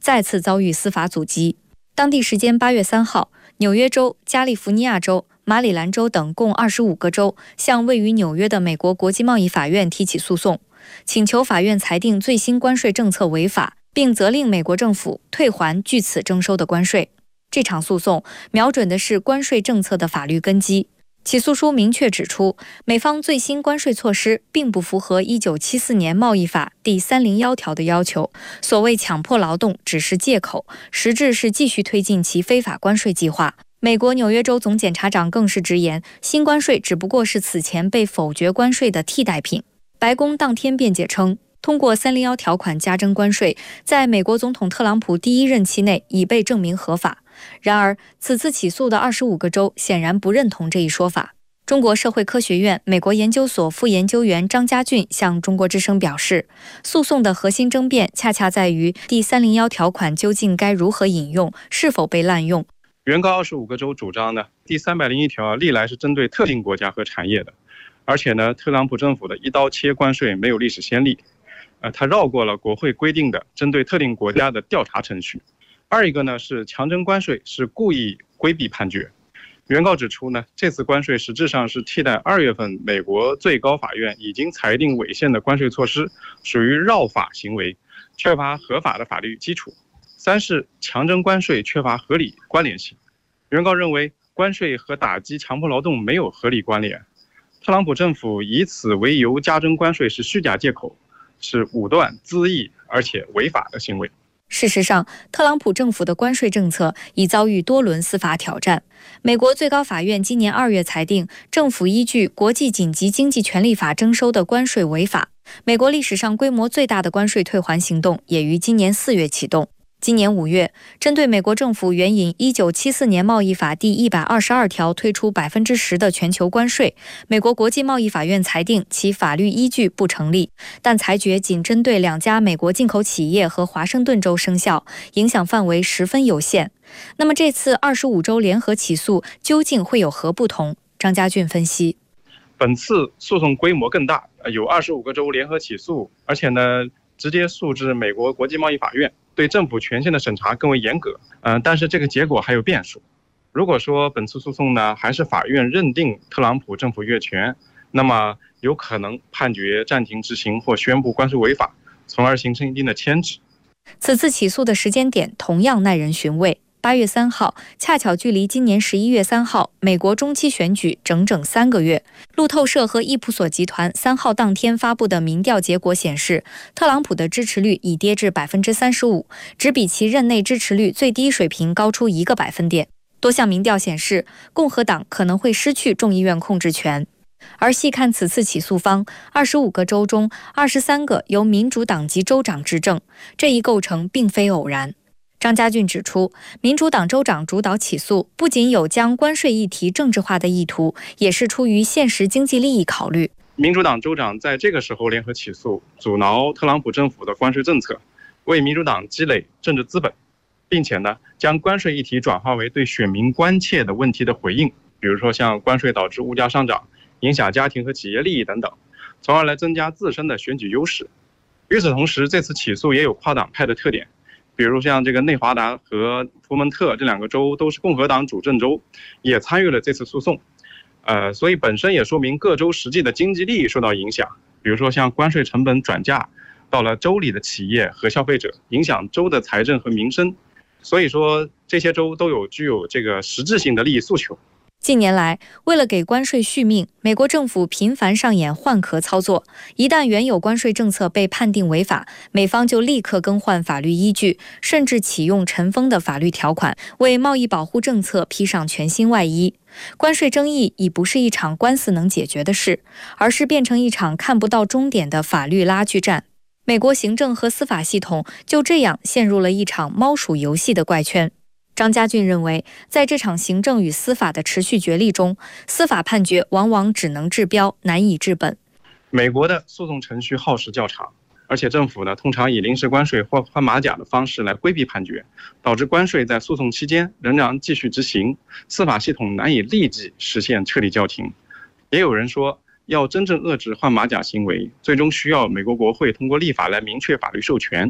再次遭遇司法阻击。当地时间8月3号，纽约州、加利福尼亚州、马里兰州等共25个州向位于纽约的美国国际贸易法院提起诉讼，请求法院裁定最新关税政策违法，并责令美国政府退还据此征收的关税。这场诉讼瞄准的是关税政策的法律根基。起诉书明确指出，美方最新关税措施并不符合1974年贸易法第301条的要求，所谓强迫劳动只是借口，实质是继续推进其非法关税计划。美国纽约州总检察长更是直言，新关税只不过是此前被否决关税的替代品。白宫当天辩解称，通过301条款加征关税，在美国总统特朗普第1任期内已被证明合法。然而，此次起诉的25个州显然不认同这一说法。中国社会科学院美国研究所副研究员张家俊向中国之声表示，诉讼的核心争辩恰恰在于第301条款究竟该如何引用，是否被滥用。 原告25个州主张呢，第301条历来是针对特定国家和产业的，而且呢，特朗普政府的一刀切关税没有历史先例，他绕过了国会规定的针对特定国家的调查程序。二一个呢是强征关税是故意规避判决。原告指出呢，这次关税实质上是替代2月份美国最高法院已经裁定违宪的关税措施，属于绕法行为，缺乏合法的法律基础。三是强征关税缺乏合理关联性。原告认为关税和打击强迫劳动没有合理关联，特朗普政府以此为由加征关税是虚假借口，是武断恣意而且违法的行为。 事实上，特朗普政府的关税政策已遭遇多轮司法挑战。美国最高法院今年2月裁定，政府依据《国际紧急经济权利法》征收的关税违法。美国历史上规模最大的关税退还行动也于今年4月启动。今年5月，针对美国政府援引1974年贸易法第122条推出10%的全球关税，美国国际贸易法院裁定其法律依据不成立，但裁决仅针对2家美国进口企业和华盛顿州生效，影响范围十分有限。那么这次25州联合起诉究竟会有何不同？张家俊分析， 本次诉讼规模更大，有25个州联合起诉，而且呢直接诉至美国国际贸易法院，对政府权限的审查更为严格。但是这个结果还有变数。如果说本次诉讼呢还是法院认定特朗普政府越权，那么有可能判决暂停执行或宣布关税违法，从而形成一定的牵制。 此次起诉的时间点同样耐人寻味。8月3号，恰巧距离今年11月3号美国中期选举整整3个月。路透社和易普索集团3号当天发布的民调结果显示，特朗普的支持率已跌至 35%， 只比其任内支持率最低水平高出1个百分点。多项民调显示，共和党可能会失去众议院控制权。而细看此次起诉方，25个州中23个由民主党籍州长执政，这一构成并非偶然。张家俊指出，民主党州长主导起诉，不仅有将关税议题政治化的意图，也是出于现实经济利益考虑。 民主党州长在这个时候联合起诉，阻挠特朗普政府的关税政策，为民主党积累政治资本，并且呢，将关税议题转化为对选民关切的问题的回应，比如说像关税导致物价上涨，影响家庭和企业利益等等，从而来增加自身的选举优势。与此同时，这次起诉也有跨党派的特点。比如像这个内华达和佛蒙特这2个州都是共和党主政州，也参与了这次诉讼。所以本身也说明各州实际的经济利益受到影响。比如说像关税成本转嫁到了州里的企业和消费者，影响州的财政和民生。所以说这些州都具有这个实质性的利益诉求。 近年来，为了给关税续命，美国政府频繁上演换壳操作。一旦原有关税政策被判定违法，美方就立刻更换法律依据，甚至启用尘封的法律条款，为贸易保护政策披上全新外衣。关税争议已不是一场官司能解决的事，而是变成一场看不到终点的法律拉锯战。美国行政和司法系统就这样陷入了一场猫鼠游戏的怪圈。张家俊认为，在这场行政与司法的持续角力中，司法判决往往只能治标，难以治本。 美国的诉讼程序耗时较长，而且政府呢通常以临时关税或换马甲的方式来规避判决，导致关税在诉讼期间仍然继续执行，司法系统难以立即实现彻底叫停。也有人说，要真正遏制换马甲行为，最终需要美国国会通过立法来明确法律授权，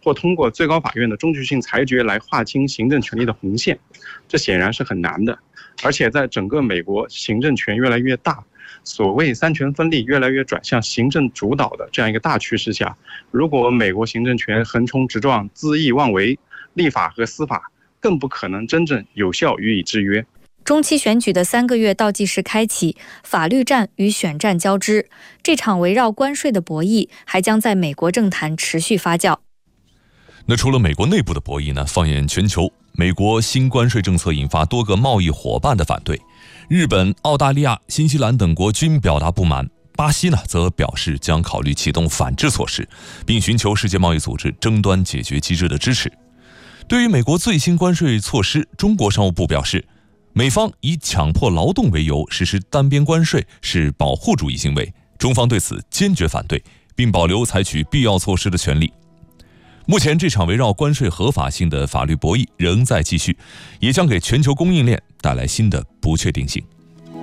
或通过最高法院的终局性裁决来划清行政权力的红线，这显然是很难的。而且在整个美国行政权越来越大，所谓三权分立越来越转向行政主导的这样一个大趋势下，如果美国行政权横冲直撞、恣意妄为，立法和司法更不可能真正有效予以制约。 中期选举的3个月倒计时开启，法律战与选战交织，这场围绕关税的博弈还将在美国政坛持续发酵。 那除了美国内部的博弈呢？放眼全球，美国新关税政策引发多个贸易伙伴的反对，日本、澳大利亚、新西兰等国均表达不满。巴西呢，则表示将考虑启动反制措施，并寻求世界贸易组织争端解决机制的支持。对于美国最新关税措施，中国商务部表示，美方以强迫劳动为由实施单边关税是保护主义行为，中方对此坚决反对，并保留采取必要措施的权利。目前这场围绕关税合法性的法律博弈仍在继续，也将给全球供应链带来新的不确定性。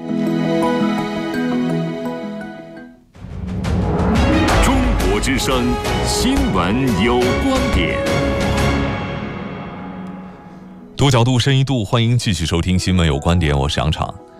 中国之声新闻有观点。 多角度深一度，欢迎继续收听新闻有观点，我是杨昶。